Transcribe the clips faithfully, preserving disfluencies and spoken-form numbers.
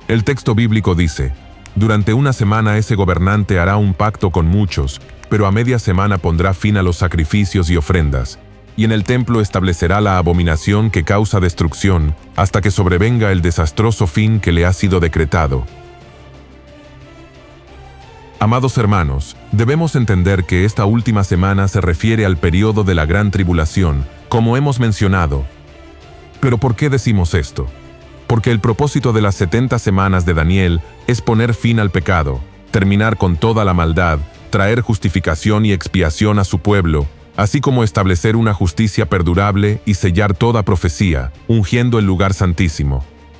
El texto bíblico dice: durante una semana ese gobernante hará un pacto con muchos, pero a media semana pondrá fin a los sacrificios y ofrendas, y en el templo establecerá la abominación que causa destrucción, hasta que sobrevenga el desastroso fin que le ha sido decretado. Amados hermanos, debemos entender que esta última semana se refiere al período de la gran tribulación, como hemos mencionado. ¿Pero por qué decimos esto? Porque el propósito de las setenta semanas de Daniel es poner fin al pecado, terminar con toda la maldad, traer justificación y expiación a su pueblo, así como establecer una justicia perdurable y sellar toda profecía, ungiendo el lugar santísimo.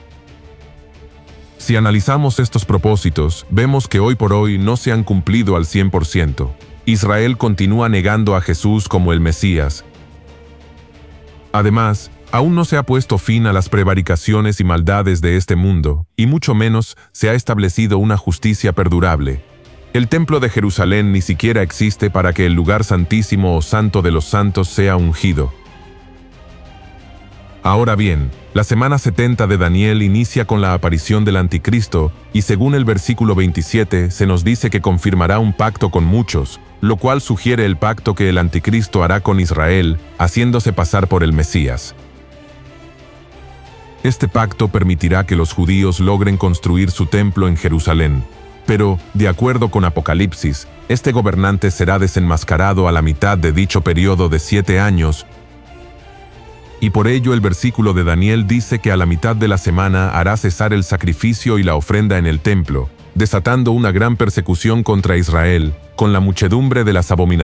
Si analizamos estos propósitos, vemos que hoy por hoy no se han cumplido al cien por ciento. Israel continúa negando a Jesús como el Mesías. Además, aún no se ha puesto fin a las prevaricaciones y maldades de este mundo, y mucho menos se ha establecido una justicia perdurable. El templo de Jerusalén ni siquiera existe para que el lugar santísimo o santo de los santos sea ungido. Ahora bien, la semana setenta de Daniel inicia con la aparición del Anticristo, y según el versículo veintisiete se nos dice que confirmará un pacto con muchos, lo cual sugiere el pacto que el Anticristo hará con Israel, haciéndose pasar por el Mesías. Este pacto permitirá que los judíos logren construir su templo en Jerusalén. Pero, de acuerdo con Apocalipsis, este gobernante será desenmascarado a la mitad de dicho periodo de siete años, y por ello el versículo de Daniel dice que a la mitad de la semana hará cesar el sacrificio y la ofrenda en el templo, desatando una gran persecución contra Israel, con la muchedumbre de las abominaciones